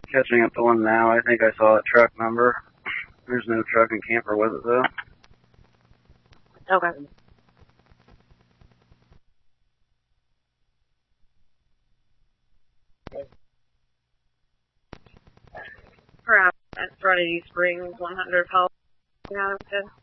Catching up to one now. I think I saw a truck number. There's no truck and camper with it, though. Okay. Perhaps at Serenity Springs, 100 Hall. Yeah, that's good.